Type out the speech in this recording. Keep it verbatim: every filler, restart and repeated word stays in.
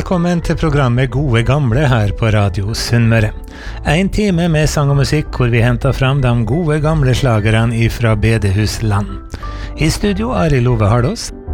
velkommen til programmet Gode Gamle her på Radio Sunnmøre. En time med sang og musikk hvor vi henter fram de gode gamle slagerne ifra bedehusland. I studio Arild Ove Hardås.